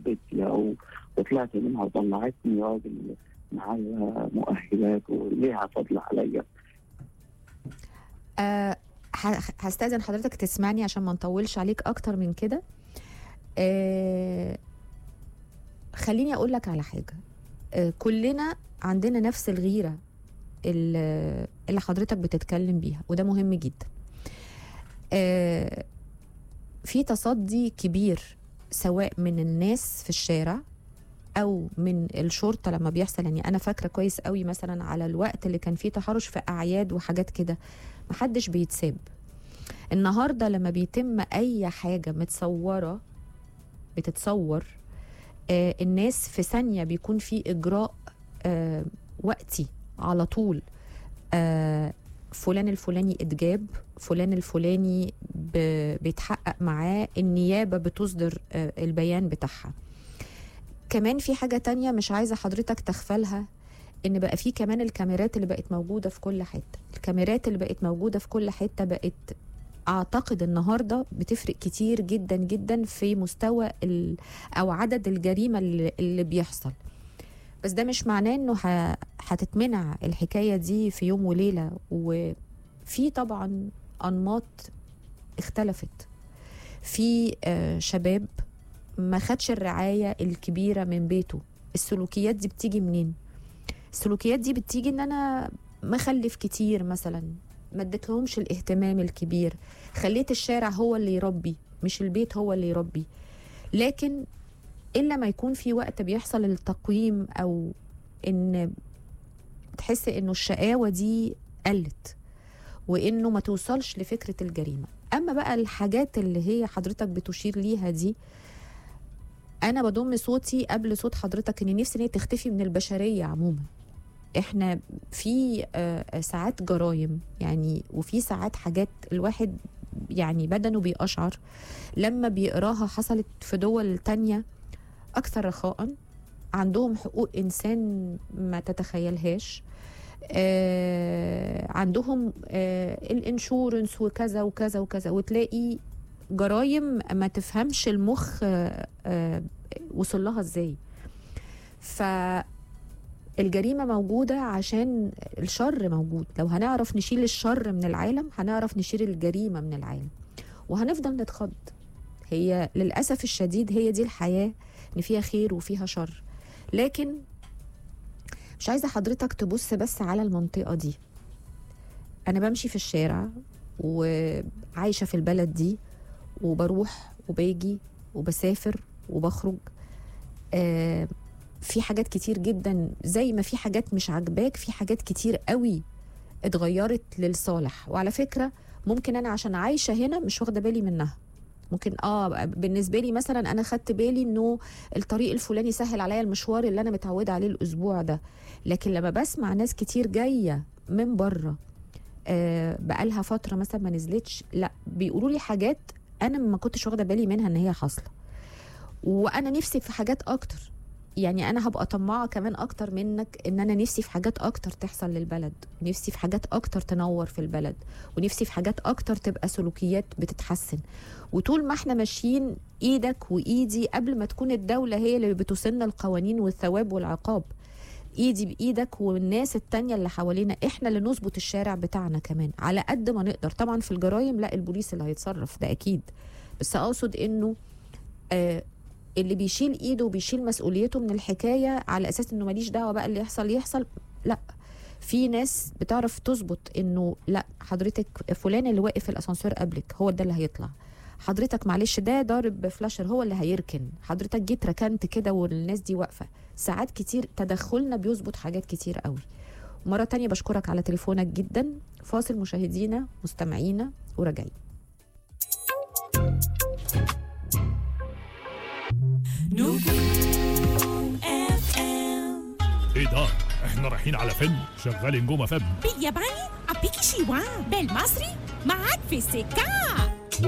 حبيتها وطلعت منها وطلعتني راجل معايا مؤهلات وليها فضل عليا. هستأذن حضرتك تسمعني عشان ما نطولش عليك أكتر من كده. خليني أقول لك على حاجة. كلنا عندنا نفس الغيرة اللي حضرتك بتتكلم بيها، وده مهم جدا. في تصدي كبير سواء من الناس في الشارع أو من الشرطة لما بيحصل. يعني أنا فاكرة كويس قوي مثلا على الوقت اللي كان فيه تحرش في أعياد وحاجات كده، محدش بيتساب. النهاردة لما بيتم أي حاجة متصورة بتتصور، الناس في ثانية بيكون في إجراء وقتي على طول. فلان الفلاني اتجاب، فلان الفلاني بيتحقق معاه، النيابة بتصدر البيان بتاعها. كمان في حاجة تانية مش عايزة حضرتك تغفلها، ان بقى في كمان الكاميرات اللي بقت موجودة في كل حتة. الكاميرات اللي بقت موجودة في كل حتة بقت اعتقد النهاردة بتفرق كتير جدا جدا في مستوى او عدد الجريمة اللي بيحصل. بس ده مش معناه انه هتتمنع الحكاية دي في يوم وليلة. وفي طبعا انماط اختلفت. في شباب ما خدش الرعاية الكبيرة من بيته. السلوكيات دي بتيجي منين؟ السلوكيات دي بتيجي ان انا مخلف كتير مثلا، ما اديتلهمش الاهتمام الكبير، خليت الشارع هو اللي يربي مش البيت هو اللي يربي. لكن إلا ما يكون في وقت بيحصل التقويم أو إن تحس إنه الشقاوة دي قلت وإنه ما توصلش لفكرة الجريمة. أما بقى الحاجات اللي هي حضرتك بتشير ليها دي، أنا بضم صوتي قبل صوت حضرتك إن نفسي إن هي تختفي من البشرية عموما. إحنا في ساعات جرايم يعني، وفي ساعات حاجات الواحد يعني بدنه بيقشعر لما بيقراها حصلت في دول تانية أكثر رخاء، عندهم حقوق إنسان ما تتخيلهاش، عندهم الانشورنس وكذا وكذا وكذا، وتلاقي جرايم ما تفهمش المخ وصل لها ازاي. فالجريمة موجودة عشان الشر موجود. لو هنعرف نشيل الشر من العالم هنعرف نشيل الجريمة من العالم، وهنفضل نتخض. هي للأسف الشديد هي دي الحياة، ان فيها خير وفيها شر. لكن مش عايزة حضرتك تبص بس على المنطقة دي. أنا بمشي في الشارع وعايشة في البلد دي، وبروح وباجي وبسافر وبخرج. في حاجات كتير جدا، زي ما في حاجات مش عاجباك في حاجات كتير قوي اتغيرت للصالح. وعلى فكرة ممكن أنا عشان عايشة هنا مش واخدة بالي منها. ممكن بالنسبه لي مثلا انا خدت بالي انه الطريق الفلاني سهل عليا المشوار اللي انا متعوده عليه الاسبوع ده. لكن لما بسمع ناس كتير جايه من بره بقالها فتره مثلا ما نزلتش، لا بيقولوا لي حاجات انا ما كنتش واخده بالي منها ان هي حاصله. وانا نفسي في حاجات اكتر، يعني انا هبقى طماعه كمان اكتر منك، ان انا نفسي في حاجات اكتر تحصل للبلد، نفسي في حاجات اكتر تنور في البلد، ونفسي في حاجات اكتر تبقى سلوكيات بتتحسن. وطول ما احنا ماشيين ايدك وايدي، قبل ما تكون الدولة هي اللي بتسن القوانين والثواب والعقاب، ايدي بايدك والناس التانية اللي حوالينا، احنا اللي نظبط الشارع بتاعنا كمان على قد ما نقدر. طبعا في الجرائم لا، البوليس اللي هيتصرف ده اكيد، بس اقصد انه اللي بيشيل ايده وبيشيل مسؤوليته من الحكاية على اساس انه ماليش دعوة بقى اللي يحصل، لا. في ناس بتعرف تظبط انه لا، حضرتك فلان اللي واقف في الاسانسير قبلك هو ده اللي هيطلع، حضرتك معلش ده ضارب فلاشر هو اللي هيركن، حضرتك جيت ركنت كده والناس دي واقفة. ساعات كتير تدخلنا بيظبط حاجات كتير قوي. مرة تانية بشكرك على تليفونك جدا. فاصل مشاهدينا مستمعينا وراجعين. ايه ده؟ احنا رايحين على فيلم شغال نجوم فم بالياباني أبيكي شيوا، بالمصري معاك في السكة.